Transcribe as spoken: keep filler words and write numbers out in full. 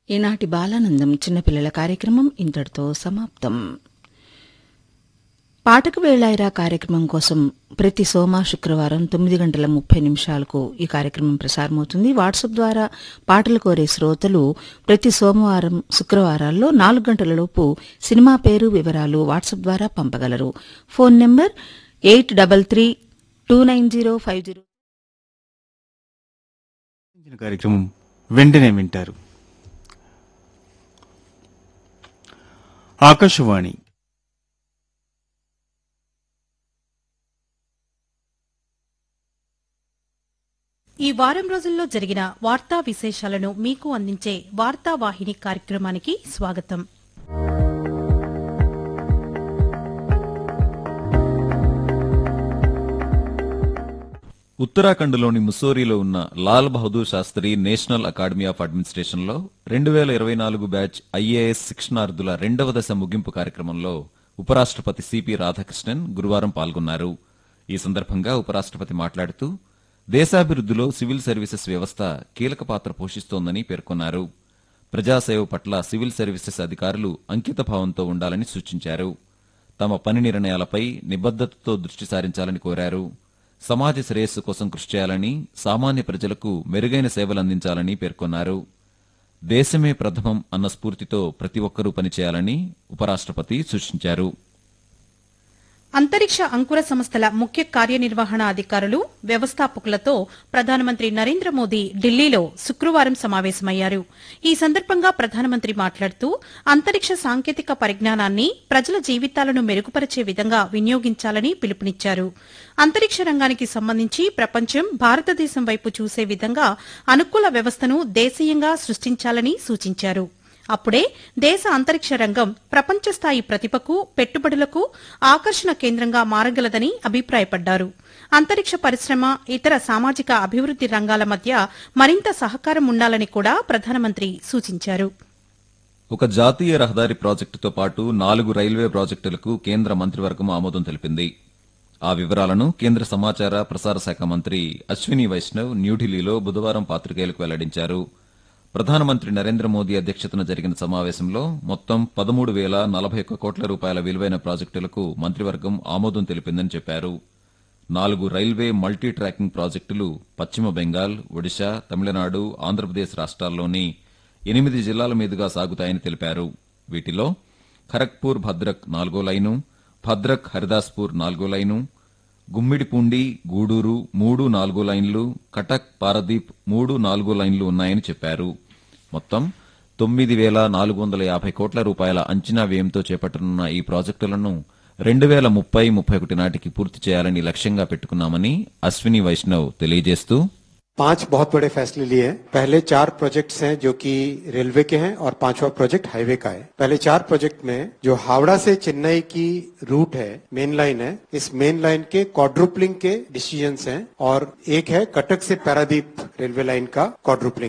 ఈనాటి బాలానందం చిన్నపిల్లల కార్యక్రమం ఇంతటితో సమాప్తం. పాటకు వేళాయిరా కార్యక్రమం కోసం ప్రతి సోమ శుక్రవారం తొమ్మిది గంటల ముప్పై నిమిషాలకు ఈ కార్యక్రమం ప్రసారమవుతుంది. వాట్సాప్ ద్వారా పాటలు కోరే శ్రోతలు ప్రతి సోమవారం శుక్రవారాల్లో నాలుగు గంటలలోపు సినిమా పేరు వివరాలు వాట్సాప్ ద్వారా పంపగలరు. Phone number eight double three two nine zero five zero. కార్యక్రమం వెంటనే వింటారు. ఆకాశవాణి ఈ వారం రోజుల్లో జరిగిన వార్తా విశేషాలను మీకు అందించే వార్తావాహిని కార్యక్రమానికి స్వాగతం. ఉత్తరాఖండ్లోని ముస్సోరీలో ఉన్న Lal Bahadur Sastry national academy of అడ్మినిస్ట్రేషన్లో రెండు వేల ఇరవై నాలుగు బ్యాచ్ ఐఏఎస్ శిక్షణార్థుల రెండవ దశ ముగింపు కార్యక్రమంలో ఉపరాష్ట్రపతి సిపి రాధాకృష్ణన్ గురువారం పాల్గొన్నారు. ఈ సందర్భంగా ఉపరాష్ట్రపతి మాట్లాడుతూ దేశాభివృద్దిలో సివిల్ సర్వీసెస్ వ్యవస్థ కీలక పాత్ర పోషిస్తోందని పేర్కొన్నారు. ప్రజాసేవ పట్ల సివిల్ సర్వీసెస్ అధికారులు అంకితభావంతో ఉండాలని సూచించారు. తమ పని నిర్ణయాలపై నిబద్దతతో దృష్టి సారించాలని కోరారు. సమాజ శ్రేయస్సు కోసం కృషి చేయాలని, సామాన్య ప్రజలకు మెరుగైన సేవలందించాలని పేర్కొన్నారు. దేశమే ప్రథమం అన్న స్ఫూర్తితో ప్రతి ఒక్కరూ పనిచేయాలని ఉపరాష్ట్రపతి సూచించారు. అంతరిక్ష అంకుర సంస్థల ముఖ్య కార్యనిర్వహణ అధికారులు, వ్యవస్థాపకులతో ప్రధానమంత్రి నరేంద్ర మోదీ ఢిల్లీలో శుక్రవారం సమావేశమయ్యారు. ఈ సందర్భంగా ప్రధానమంత్రి మాట్లాడుతూ అంతరిక్ష సాంకేతిక పరిజ్ఞానాన్ని ప్రజల జీవితాలను మెరుగుపరిచే విధంగా వినియోగించాలని పిలుపునిచ్చారు. అంతరిక్ష రంగానికి సంబంధించి ప్రపంచం భారతదేశం వైపు చూసే విధంగా అనుకూల వ్యవస్థను దేశీయంగా సృష్టించాలని సూచించారు. అప్పుడే దేశ అంతరిక్ష రంగం ప్రపంచ స్థాయి ప్రతిభకు, పెట్టుబడులకు ఆకర్షణ కేంద్రంగా మారగలదని అభిప్రాయపడ్డారు. అంతరిక్ష పరిశ్రమ, ఇతర సామాజిక అభివృద్ది రంగాల మధ్య మరింత సహకారం ఉండాలని కూడా ప్రధానమంత్రి సూచించారు. ఒక జాతీయ రహదారి ప్రాజెక్టుతో పాటు నాలుగు రైల్వే ప్రాజెక్టులకు కేంద్ర మంత్రివర్గం ఆమోదం తెలిపింది. ఆ వివరాలను కేంద్ర సమాచార ప్రసార శాఖ మంత్రి అశ్విని వైష్ణవ్ న్యూఢిల్లీలో బుధవారం పాత్రికేయులకు వెల్లడించారు. ప్రధానమంత్రి నరేంద్ర మోదీ అధ్యక్షతన జరిగిన సమావేశంలో మొత్తం పదమూడు వేల నలభై ఒక్క కోట్ల రూపాయల విలువైన ప్రాజెక్టులకు మంత్రివర్గం ఆమోదం తెలిపిందని చెప్పారు. నాలుగు రైల్వే మల్టీ ట్రాకింగ్ ప్రాజెక్టులు పశ్చిమ బెంగాల్, ఒడిశా, తమిళనాడు, ఆంధ్రప్రదేశ్ రాష్ట్రాల్లోని ఎనిమిది జిల్లాల మీదుగా సాగుతాయని తెలిపారు. వీటిలో ఖరగ్పూర్ భద్రక్ నాలుగో లైను, భద్రక్ హరిదాస్పూర్ నాలుగో లైను, గుమ్మిడిపూండి గూడూరు మూడు నాలుగో లైన్లు, కటక్ పారదీప్ మూడు నాలుగో లైన్లు ఉన్నాయని చెప్పారు. మొత్తం తొమ్మిది వేల నాలుగు వందల యాభై కోట్ల రూపాయల అంచనా వ్యయంతో చేపట్టనున్న ఈ ప్రాజెక్టులను రెండు వేల ముప్పై ముప్పై ఒకటి నాటికి పూర్తి చేయాలని లక్ష్యంగా పెట్టుకున్నామని అశ్విని వైష్ణవ్ తెలియజేస్తూ पांच बहुत बड़े फैसले लिए हैं. पहले चार प्रोजेक्ट्स हैं जो कि रेलवे के हैं और पांचवा प्रोजेक्ट हाईवे का है. पहले चार प्रोजेक्ट में जो हावड़ा से चेन्नई की रूट है, मेन लाइन है, इस मेन लाइन के क्वाड्रुपलिंग के डिसीजंस हैं और एक है कटक से पारादीप रेलवे लाइन का क्वाड्रुपलिंग.